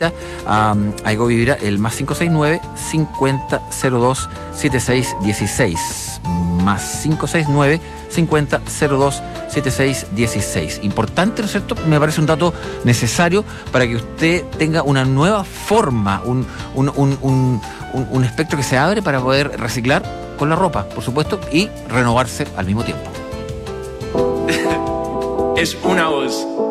visita a Ecovibra, el más 569-5002-7616. Más 569-5002-7616. Importante, ¿no es cierto? Me parece un dato necesario para que usted tenga una nueva forma, un espectro que se abre para poder reciclar con la ropa, por supuesto, y renovarse al mismo tiempo. Es una voz.